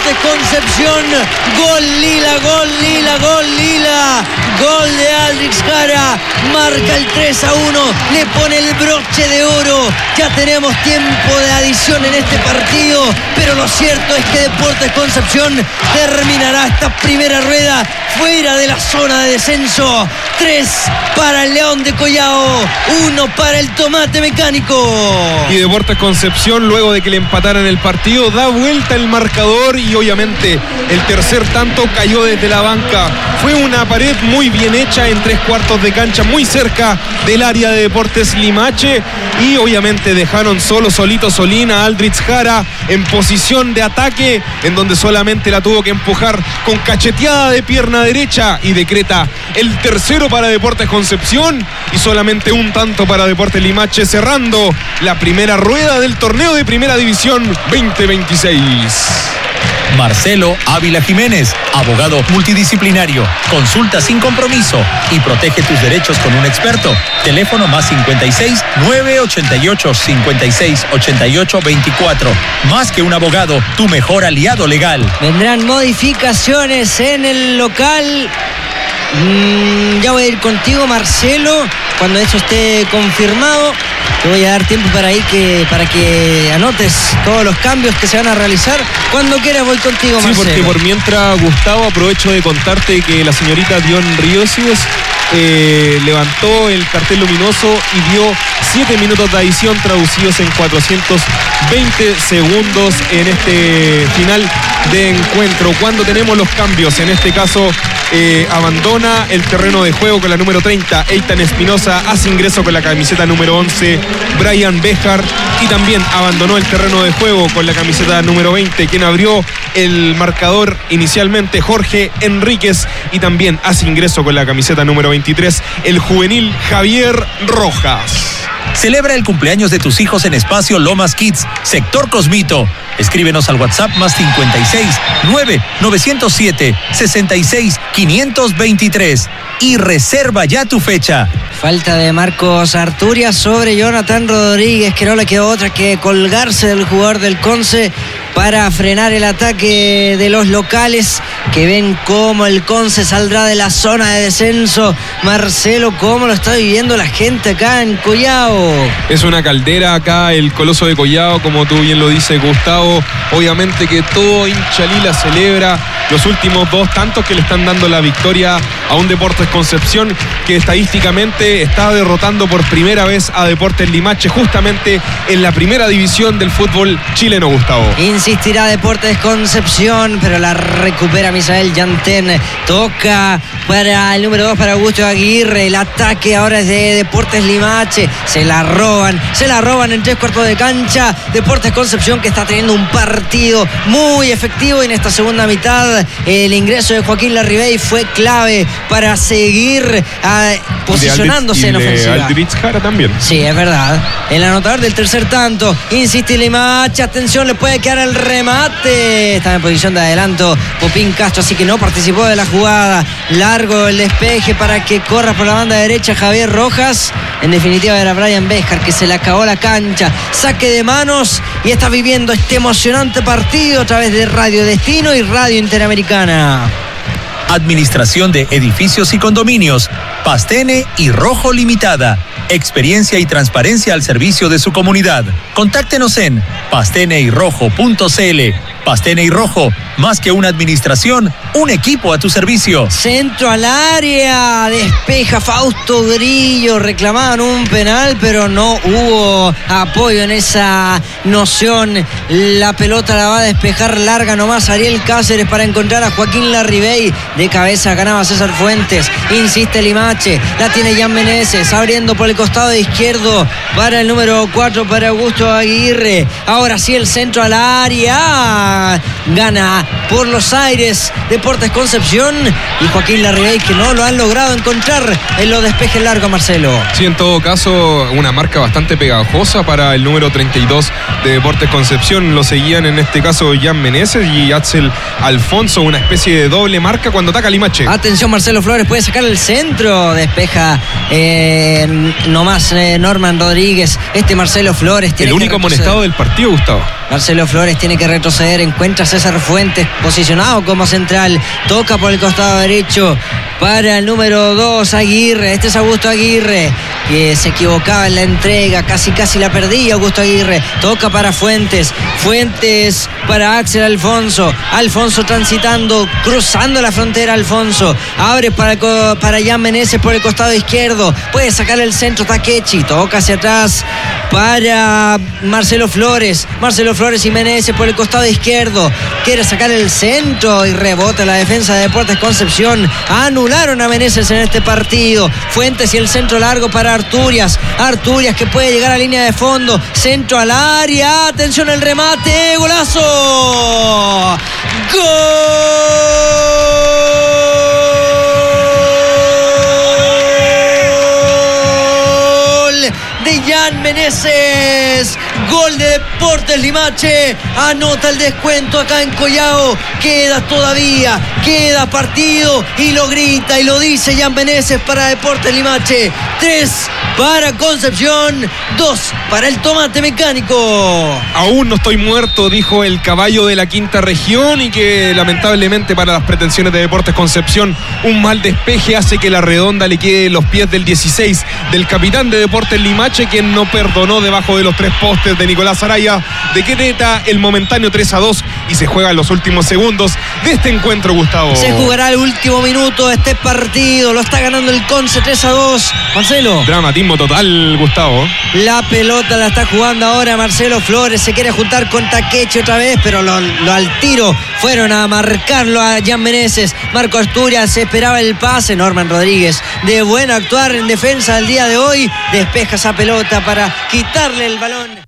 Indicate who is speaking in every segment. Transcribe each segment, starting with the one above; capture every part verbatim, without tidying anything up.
Speaker 1: Deportes Concepción. Gol Lila, gol Lila, gol Lila. Gol de Aldrich Jara. Marca el tres a uno. Le pone el broche de oro. Ya tenemos tiempo de adición en este partido. Pero lo cierto es que Deportes Concepción terminará esta primera rueda fuera de la zona de descenso. Tres para el León de Collao, uno para el Tomate Mecánico.
Speaker 2: Y Deportes Concepción, luego de que le empataran el partido, da vuelta el marcador y obviamente el tercer tanto cayó desde la banca. Fue una pared muy bien hecha en tres cuartos de cancha, muy cerca del área de Deportes Limache, y obviamente dejaron solo, solito, Solín a Aldrich Jara en posición de ataque, en donde solamente la tuvo que empujar con cacheteada de pierna derecha y decreta el tercero para Deportes Concepción y solamente un tanto para Deportes Limache, cerrando la primera rueda del torneo de Primera División veinte veintiséis.
Speaker 3: Marcelo Ávila Jiménez, abogado multidisciplinario. Consulta sin compromiso y protege tus derechos con un experto. Teléfono más cincuenta y seis, nueve ochenta y ocho, cincuenta y seis, ochenta y ocho, veinticuatro. Más que un abogado, tu mejor aliado legal.
Speaker 1: Vendrán modificaciones en el local. Mm, ya voy a ir contigo, Marcelo, cuando eso esté confirmado. Te voy a dar tiempo para ahí que, para que anotes todos los cambios que se van a realizar. Cuando quieras voy contigo, Marcelo.
Speaker 2: Sí, porque por mientras, Gustavo, aprovecho de contarte que la señorita Dion Ríosios eh, levantó el cartel luminoso y dio siete minutos de adición traducidos en cuatrocientos veinte segundos en este final de encuentro. Cuando tenemos los cambios, en este caso eh, abandona el terreno de juego con la número treinta, Eitan Espinosa, hace ingreso con la camiseta número once, Brian Béjar, y también abandonó el terreno de juego con la camiseta número veinte, quien abrió el marcador inicialmente, Jorge Enríquez, y también hace ingreso con la camiseta número veintitrés, el juvenil Javier Rojas.
Speaker 3: Celebra el cumpleaños de tus hijos en Espacio Lomas Kids, Sector Cosmito. Escríbenos al WhatsApp más cincuenta y seis, nueve novecientos siete, sesenta y seis, quinientos veintitrés y reserva ya tu fecha.
Speaker 1: Falta de Marcos Arturias sobre Jonathan Rodríguez, que no le quedó otra que colgarse del jugador del Conce para frenar el ataque de los locales, que ven cómo el Conce saldrá de la zona de descenso. Marcelo, ¿cómo lo está viviendo la gente acá en Collao?
Speaker 2: Es una caldera acá el Coloso de Collao, como tú bien lo dices, Gustavo. Obviamente que todo hincha lila celebra los últimos dos tantos que le están dando la victoria a un Deportes Concepción que estadísticamente está derrotando por primera vez a Deportes Limache, justamente en la primera división del fútbol chileno, Gustavo.
Speaker 1: Insistirá Deportes Concepción, pero la recupera Misael Yantén. Toca para el número dos, para Augusto Aguirre. El ataque ahora es de Deportes Limache. Se la roban, se la roban en tres cuartos de cancha. Deportes Concepción, que está teniendo un partido muy efectivo en esta segunda mitad. El ingreso de Joaquín Larribey fue clave para seguir uh, posicionándose en ofensiva.
Speaker 2: Y Aldrich Jara también.
Speaker 1: Sí, es verdad. El anotador del tercer tanto. Insiste Limache. Atención, le puede quedar el remate. Estaba en posición de adelanto Popín Castro, así que no participó de la jugada. Largo el despeje para que corra por la banda derecha Javier Rojas. En definitiva era Brian Béjar, que se le acabó la cancha. Saque de manos y está viviendo este emocionante partido a través de Radio Destino y Radio Interamericana.
Speaker 3: Administración de Edificios y Condominios, Pastene y Rojo Limitada. Experiencia y transparencia al servicio de su comunidad. Contáctenos en pastene y rojo punto c l. Pastene y Rojo, más que una administración, un equipo a tu servicio.
Speaker 1: Centro al área, despeja Fausto Grillo, reclamaban un penal, pero no hubo apoyo en esa noción. La pelota la va a despejar larga nomás Ariel Cáceres para encontrar a Joaquín Larribey. De cabeza ganaba César Fuentes, insiste Limache, la tiene Jan Meneses, abriendo por el costado izquierdo para el número cuatro, para Augusto Aguirre. Ahora sí el centro al área. Gana por los aires Deportes Concepción y Joaquín Larribey, que no lo han logrado encontrar en los despejes largos, Marcelo.
Speaker 2: Sí, en todo caso, una marca bastante pegajosa para el número treinta y dos de Deportes Concepción. Lo seguían en este caso Jan Meneses y Axel Alfonso, una especie de doble marca cuando ataca Limache.
Speaker 1: Atención, Marcelo Flores puede sacar el centro, despeja eh, nomás eh, Norman Rodríguez. Este Marcelo Flores tiene
Speaker 2: el
Speaker 1: que
Speaker 2: único
Speaker 1: retroceder.
Speaker 2: amonestado del partido, Gustavo.
Speaker 1: Marcelo Flores tiene que retroceder encuentra a César Fuentes posicionado como central. Toca por el costado derecho para el número dos, Aguirre. Este es Augusto Aguirre, que se equivocaba en la entrega, casi casi la perdía Augusto Aguirre. Toca para Fuentes, Fuentes para Axel Alfonso, Alfonso transitando, cruzando la frontera. Alfonso abre para, para Jan Meneses por el costado izquierdo, puede sacar el centro Takechi, toca hacia atrás para Marcelo Flores, Marcelo Flores y Meneses por el costado izquierdo, quiere sacar el centro y rebota la defensa de Deportes Concepción. Anularon a Meneses en este partido. Fuentes y el centro largo para Arturias, Arturias que puede llegar a línea de fondo, centro al área, atención el remate, golazo, gol de Jan Meneses, gol de Deportes Limache, anota el descuento acá en Collao, queda todavía, queda partido y lo grita y lo dice Jan Meneses para Deportes Limache. Tres para Concepción, dos para el Tomate Mecánico.
Speaker 2: Aún no estoy muerto, dijo el caballo de la quinta región, y que lamentablemente para las pretensiones de Deportes Concepción un mal despeje hace que la redonda le quede en los pies del dieciséis del capitán de Deportes Limache, quien no perdonó debajo de los tres postes de Nicolás Araya, de que neta el momentáneo tres a dos, y se juega en los últimos segundos de este encuentro, Gustavo.
Speaker 1: Se jugará el último minuto de este partido, lo está ganando el Conce tres a dos. Marcelo.
Speaker 2: Dramatismo total, Gustavo.
Speaker 1: La pelota la está jugando ahora Marcelo Flores, se quiere juntar con Takechi otra vez, pero lo, lo al tiro fueron a marcarlo a Jan Meneses. Marco Asturias esperaba el pase, Norman Rodríguez de buen actuar en defensa el día de hoy, despeja esa pelota para quitarle el balón.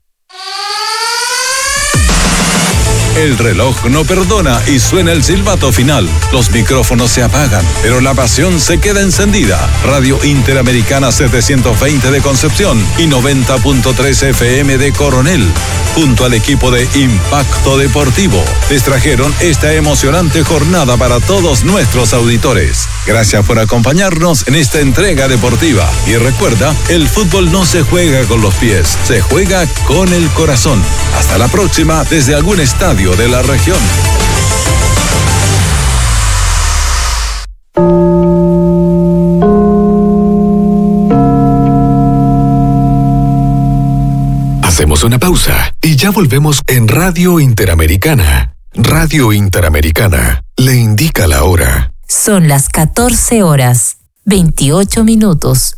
Speaker 4: El reloj no perdona y suena el silbato final. Los micrófonos se apagan, pero la pasión se queda encendida. Radio Interamericana setecientos veinte de Concepción y noventa punto tres F M de Coronel, junto al equipo de Impacto Deportivo, les trajeron esta emocionante jornada para todos nuestros auditores. Gracias por acompañarnos en esta entrega deportiva. Y recuerda, el fútbol no se juega con los pies, se juega con el corazón. Hasta la próxima desde algún estadio de la región.
Speaker 5: Hacemos una pausa y ya volvemos en Radio Interamericana. Radio Interamericana le indica la hora.
Speaker 6: Son las catorce horas, veintiocho minutos.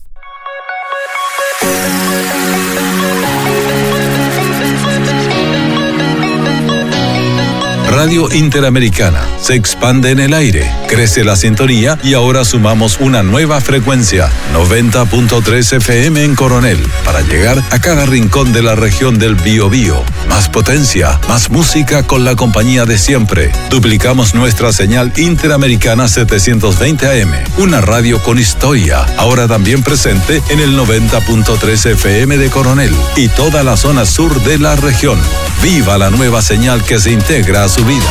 Speaker 4: Radio Interamericana se expande en el aire, crece la sintonía y ahora sumamos una nueva frecuencia, noventa punto tres F M en Coronel, para llegar a cada rincón de la región del Biobío. Más potencia, más música con la compañía de siempre. Duplicamos nuestra señal Interamericana setecientos veinte A M, una radio con historia, ahora también presente en el noventa punto tres F M de Coronel y toda la zona sur de la región. ¡Viva la nueva señal que se integra a su vida!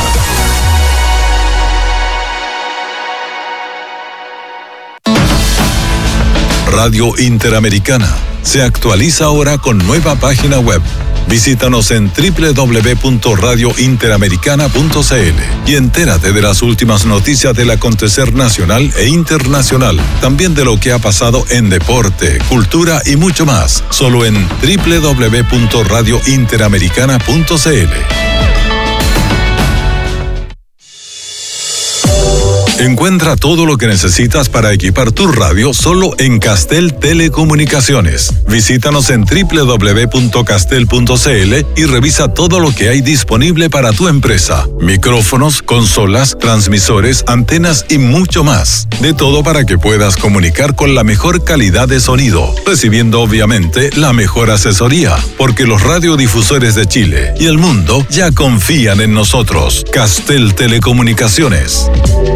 Speaker 4: Radio Interamericana se actualiza ahora con nueva página web. Visítanos en doble u doble u doble u punto radio interamericana punto c l y entérate de las últimas noticias del acontecer nacional e internacional. También de lo que ha pasado en deporte, cultura y mucho más. Solo en doble u doble u doble u punto radio interamericana punto c l. Encuentra todo lo que necesitas para equipar tu radio solo en Castel Telecomunicaciones. Visítanos en doble u doble u doble u punto castel punto c l y revisa todo lo que hay disponible para tu empresa. Micrófonos, consolas, transmisores, antenas y mucho más. De todo para que puedas comunicar con la mejor calidad de sonido, recibiendo obviamente la mejor asesoría, porque los radiodifusores de Chile y el mundo ya confían en nosotros. Castel Telecomunicaciones.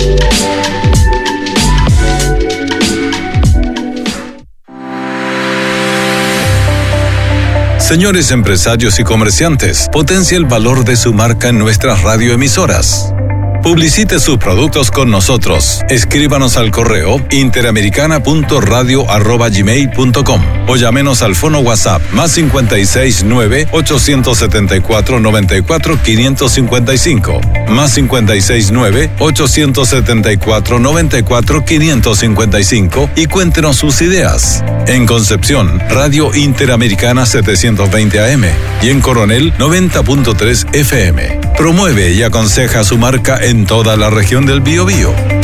Speaker 4: Señores empresarios y comerciantes, potencia el valor de su marca en nuestras radioemisoras. Publicite sus productos con nosotros. Escríbanos al correo interamericana punto radio arroba gmail punto com o llámenos al fono WhatsApp más cincuenta y seis nueve, ochocientos setenta y cuatro, noventa y cuatro, quinientos cincuenta y cinco, más cincuenta y seis nueve, ochocientos setenta y cuatro, noventa y cuatro, quinientos cincuenta y cinco y cuéntenos sus ideas. En Concepción, Radio Interamericana setecientos veinte A M y en Coronel noventa punto tres F M. Promueve y aconseja su marca en toda la región del Biobío.